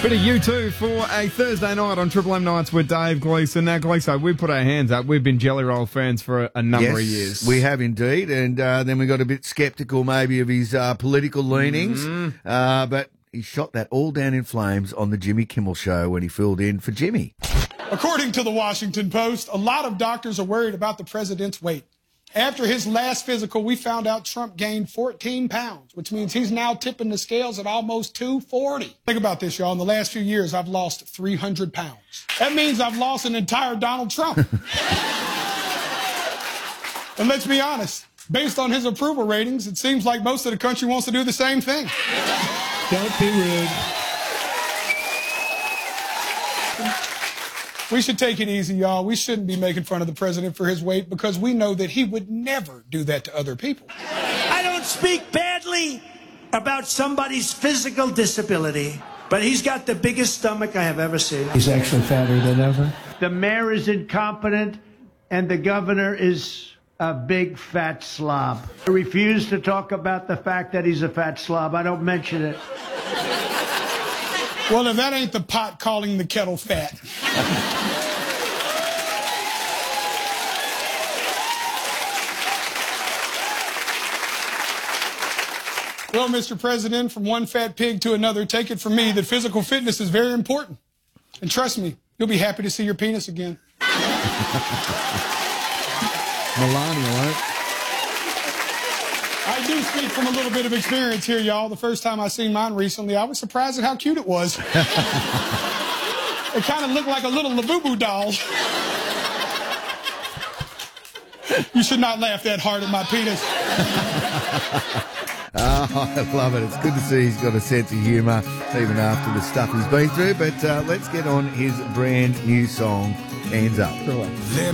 Bit of U2 for a Thursday night on Triple M Nights with Dave Gleeson. Now, Gleeson, we put our hands up. We've been Jelly Roll fans for a number of years. We have indeed, and then we got a bit sceptical maybe of his political leanings, but he shot that all down in flames on the Jimmy Kimmel Show when he filled in for Jimmy. According to the Washington Post, a lot of doctors are worried about the president's weight. After his last physical, we found out Trump gained 14 pounds, which means he's now tipping the scales at almost 240. Think about this, y'all. In the last few years, I've lost 300 pounds. That means I've lost an entire Donald Trump. And let's be honest, based on his approval ratings, it seems like most of the country wants to do the same thing. Don't be rude. We should take it easy, y'all. We shouldn't be making fun of the president for his weight because we know that he would never do that to other people. I don't speak badly about somebody's physical disability, but he's got the biggest stomach I have ever seen. He's actually fatter than ever. The mayor is incompetent, and the governor is a big fat slob. I refuse to talk about the fact that he's a fat slob. I don't mention it. Well, if that ain't the pot calling the kettle fat. Well, Mr. President, from one fat pig to another, take it from me that physical fitness is very important. And trust me, you'll be happy to see your penis again. Melania, won't? I do speak from a little bit of experience here, y'all. The first time I seen mine recently, I was surprised at how cute it was. It kind of looked like a little Labubu doll. You should not laugh that hard at my penis. Oh, I love it. It's good to see he's got a sense of humour, even after the stuff he's been through. But let's get on his brand new song, Hands Up.